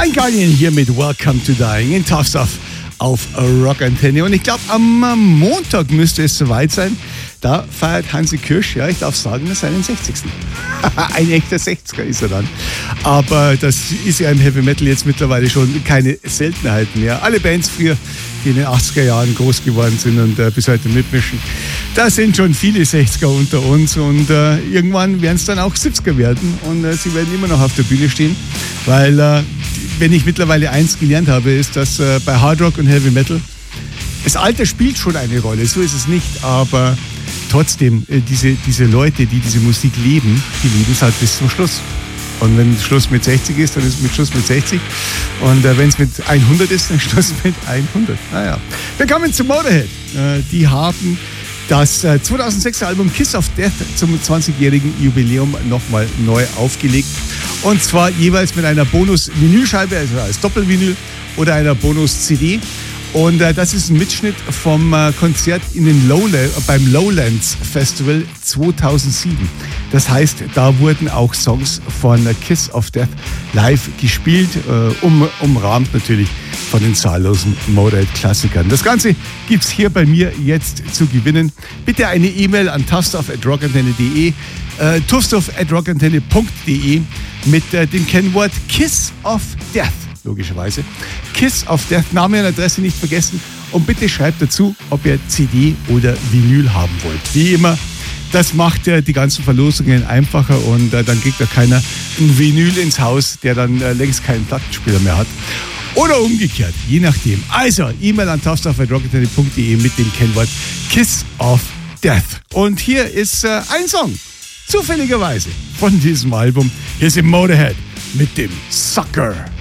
Blind Guardian hier mit Welcome to Dying in Tough Stuff auf Rockantenne. Und ich glaube, am Montag müsste es soweit sein. Da feiert Hansi Kürsch, ja, ich darf sagen, seinen 60. Ein echter 60er ist er dann. Aber das ist ja im Heavy Metal jetzt mittlerweile schon keine Seltenheit mehr. Alle Bands früher, die in den 80er Jahren groß geworden sind und bis heute mitmischen, da sind schon viele 60er unter uns und irgendwann werden es dann auch 70er werden und sie werden immer noch auf der Bühne stehen, weil wenn ich mittlerweile eins gelernt habe, ist, dass bei Hard Rock und Heavy Metal das Alter spielt schon eine Rolle, so ist es nicht, aber trotzdem, diese Leute, die diese Musik leben, die leben es halt bis zum Schluss. Und wenn Schluss mit 60 ist, dann ist mit Schluss mit 60. Und wenn es mit 100 ist, dann Schluss mit 100. Naja. Wir kommen zu Motorhead. Die haben das 2006er Album Kiss of Death zum 20-jährigen Jubiläum nochmal neu aufgelegt. Und zwar jeweils mit einer Bonus-Vinylscheibe, also als Doppelvinyl oder einer Bonus-CD. Und das ist ein Mitschnitt vom Konzert beim Lowlands Festival 2007. Das heißt, da wurden auch Songs von Kiss of Death live gespielt, umrahmt natürlich von den zahllosen Motorhead-Klassikern. Das Ganze gibt's hier bei mir jetzt zu gewinnen. Bitte eine E-Mail an tuffstuff@rockantenne.de, tuffstuff@rockantenne.de mit dem Kennwort Kiss of Death. Logischerweise. Kiss of Death, Name und Adresse nicht vergessen und bitte schreibt dazu, ob ihr CD oder Vinyl haben wollt. Wie immer, das macht die ganzen Verlosungen einfacher und dann kriegt ja keiner ein Vinyl ins Haus, der dann längst keinen Plattenspieler mehr hat. Oder umgekehrt, je nachdem. Also, E-Mail an tuffstuff@rockantenne.de mit dem Kennwort Kiss of Death. Und hier ist ein Song, zufälligerweise, von diesem Album. Hier ist Motorhead mit dem Sucker.